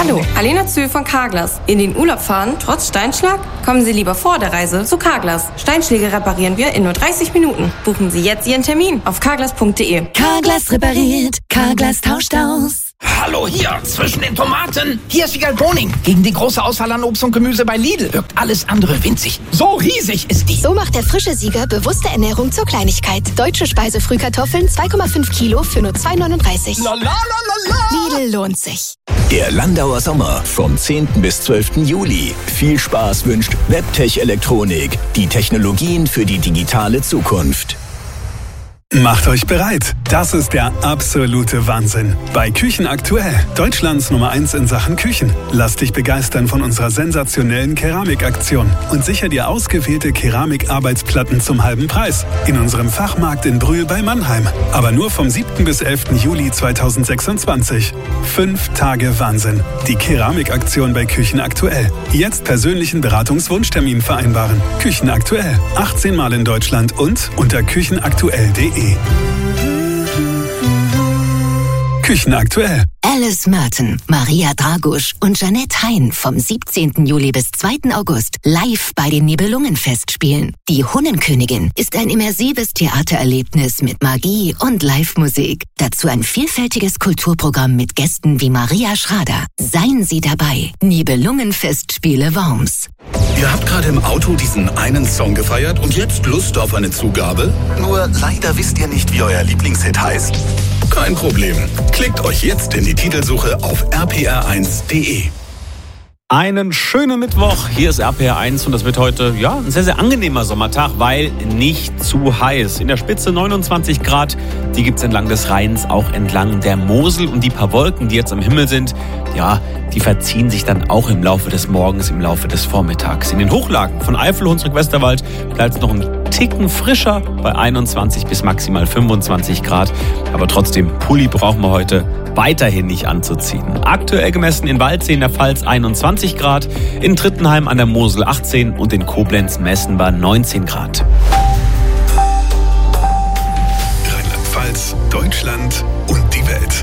Hallo, Alena Zühl von Carglass. In den Urlaub fahren, trotz Steinschlag? Kommen Sie lieber vor der Reise zu Carglass. Steinschläge reparieren wir in nur 30 Minuten. Buchen Sie jetzt Ihren Termin auf carglass.de. Carglass repariert, Carglass tauscht aus. Hallo hier, zwischen den Tomaten. Hier ist Wiegald Boning. Gegen die große Auswahl an Obst und Gemüse bei Lidl wirkt alles andere winzig. So riesig ist die. So macht der frische Sieger bewusste Ernährung zur Kleinigkeit. Deutsche Speisefrühkartoffeln 2,5 Kilo für nur 2,39. Lidl lohnt sich. Der Landauer Sommer vom 10. bis 12. Juli. Viel Spaß wünscht Webtech Elektronik. Die Technologien für die digitale Zukunft. Macht euch bereit. Das ist der absolute Wahnsinn. Bei Küchen aktuell, Deutschlands Nummer 1 in Sachen Küchen. Lass dich begeistern von unserer sensationellen Keramikaktion und sicher dir ausgewählte Keramikarbeitsplatten zum halben Preis. In unserem Fachmarkt in Brühl bei Mannheim. Aber nur vom 7. bis 11. Juli 2026. 5 Tage Wahnsinn. Die Keramikaktion bei Küchen aktuell. Jetzt persönlichen Beratungswunschtermin vereinbaren. Küchen aktuell. 18 Mal in Deutschland und unter küchenaktuell.de. Küchen aktuell. Alice Merton, Maria Dragusch und Jeanette Hein vom 17. Juli bis 2. August live bei den Nibelungenfestspielen. Die Hunnenkönigin ist ein immersives Theatererlebnis mit Magie und Live-Musik. Dazu ein vielfältiges Kulturprogramm mit Gästen wie Maria Schrader. Seien Sie dabei. Nibelungenfestspiele Worms. Ihr habt gerade im Auto diesen einen Song gefeiert und jetzt Lust auf eine Zugabe? Nur leider wisst ihr nicht, wie euer Lieblingshit heißt? Kein Problem. Klickt euch jetzt in die Titelsuche auf rpr1.de. Einen schönen Mittwoch, hier ist RPR1 und das wird heute ein sehr, sehr angenehmer Sommertag, weil nicht zu heiß. In der Spitze 29 Grad, die gibt es entlang des Rheins, auch entlang der Mosel und die paar Wolken, die jetzt am Himmel sind, die verziehen sich dann auch im Laufe des Morgens, im Laufe des Vormittags. In den Hochlagen von Eifel, Hunsrück, Westerwald bleibt es noch ein Ticken frischer bei 21 bis maximal 25 Grad, aber trotzdem, Pulli brauchen wir heute weiterhin nicht anzuziehen. Aktuell gemessen in Waldsee in der Pfalz 21 Grad, in Trittenheim an der Mosel 18 und in Koblenz messen wir 19 Grad. Rheinland-Pfalz, Deutschland und die Welt.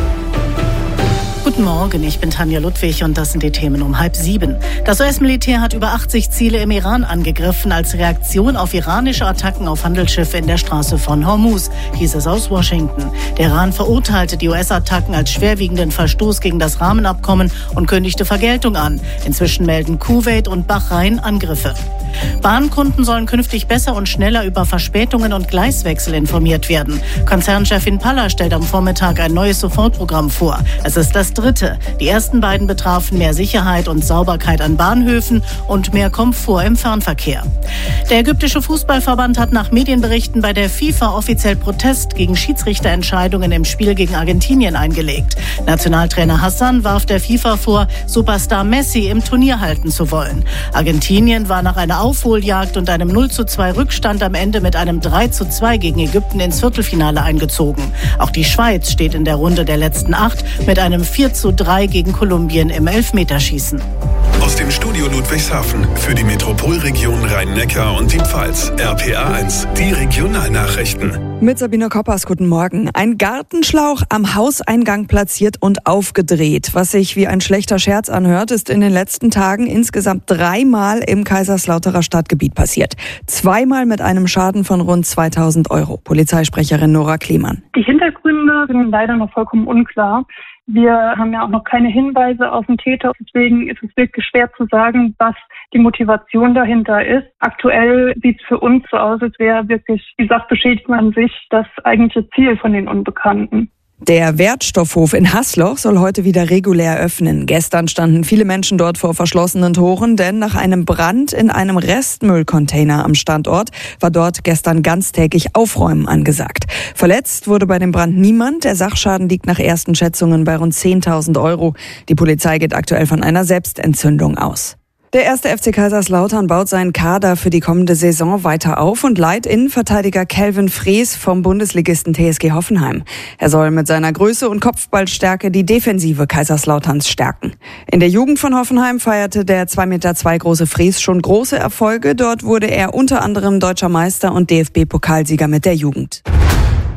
Guten Morgen, ich bin Tanja Ludwig und das sind die Themen um 6:30. Das US-Militär hat über 80 Ziele im Iran angegriffen als Reaktion auf iranische Attacken auf Handelsschiffe in der Straße von Hormuz, hieß es aus Washington. Der Iran verurteilte die US-Attacken als schwerwiegenden Verstoß gegen das Rahmenabkommen und kündigte Vergeltung an. Inzwischen melden Kuwait und Bahrain Angriffe. Bahnkunden sollen künftig besser und schneller über Verspätungen und Gleiswechsel informiert werden. Konzernchefin Paller stellt am Vormittag ein neues Sofortprogramm vor. Es ist das dritte. Die ersten beiden betrafen mehr Sicherheit und Sauberkeit an Bahnhöfen und mehr Komfort im Fernverkehr. Der ägyptische Fußballverband hat nach Medienberichten bei der FIFA offiziell Protest gegen Schiedsrichterentscheidungen im Spiel gegen Argentinien eingelegt. Nationaltrainer Hassan warf der FIFA vor, Superstar Messi im Turnier halten zu wollen. Argentinien war nach einer Aufholjagd und einem 0:2 Rückstand am Ende mit einem 3:2 gegen Ägypten ins Viertelfinale eingezogen. Auch die Schweiz steht in der Runde der letzten 8 mit einem 4:3 gegen Kolumbien im Elfmeterschießen. Aus dem Studio Ludwigshafen für die Metropolregion Rhein-Neckar und die Pfalz. RPR1, die Regionalnachrichten. Mit Sabine Koppers, guten Morgen. Ein Gartenschlauch am Hauseingang platziert und aufgedreht. Was sich wie ein schlechter Scherz anhört, ist in den letzten Tagen insgesamt 3-mal im Kaiserslauterer Stadtgebiet passiert. 2-mal mit einem Schaden von rund 2.000 €. Polizeisprecherin Nora Klemann. Die Hintergründe sind leider noch vollkommen unklar. Wir haben ja auch noch keine Hinweise auf den Täter. Deswegen ist es wirklich schwer zu sagen, was die Motivation dahinter ist. Aktuell sieht es für uns so aus, als wäre wirklich die Sachbeschädigung an sich das eigentliche Ziel von den Unbekannten. Der Wertstoffhof in Haßloch soll heute wieder regulär öffnen. Gestern standen viele Menschen dort vor verschlossenen Toren, denn nach einem Brand in einem Restmüllcontainer am Standort war dort gestern ganztägig Aufräumen angesagt. Verletzt wurde bei dem Brand niemand. Der Sachschaden liegt nach ersten Schätzungen bei rund 10.000 €. Die Polizei geht aktuell von einer Selbstentzündung aus. Der 1. FC Kaiserslautern baut seinen Kader für die kommende Saison weiter auf und leiht Innenverteidiger Kelvin Frees vom Bundesligisten TSG Hoffenheim. Er soll mit seiner Größe und Kopfballstärke die Defensive Kaiserslauterns stärken. In der Jugend von Hoffenheim feierte der 2,2 Meter große Frees schon große Erfolge. Dort wurde er unter anderem deutscher Meister und DFB-Pokalsieger mit der Jugend.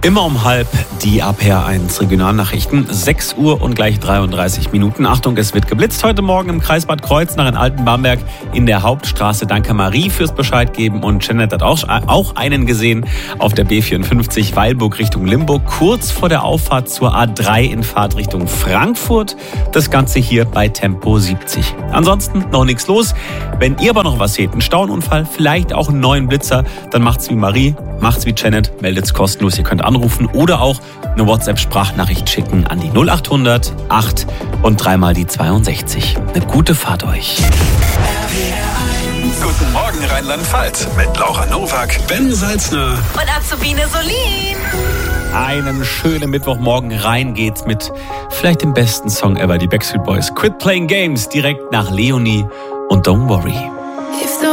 Immer um 12:30 die APR1 Regionalnachrichten. 6 Uhr und gleich 33 Minuten. Achtung, es wird geblitzt heute Morgen im Kreis Bad Kreuznach in Altenbamberg in der Hauptstraße. Danke Marie fürs Bescheid geben. Und Janet hat auch einen gesehen auf der B54 Weilburg Richtung Limburg. Kurz vor der Auffahrt zur A3 in Fahrtrichtung Frankfurt. Das Ganze hier bei Tempo 70. Ansonsten noch nichts los. Wenn ihr aber noch was seht, einen Stauunfall, vielleicht auch einen neuen Blitzer, dann macht's wie Marie, macht's wie Janet, meldet's kostenlos. Ihr könnt anrufen oder auch eine WhatsApp-Sprachnachricht schicken an die 0800 8 und 3 die 62. Eine gute Fahrt euch. Guten Morgen Rheinland-Pfalz mit Laura Nowak, Ben Salzner und Azubine Solin. Einen schönen Mittwochmorgen, rein geht's mit vielleicht dem besten Song ever, die Backstreet Boys. Quit Playing Games, direkt nach Leonie und Don't Worry.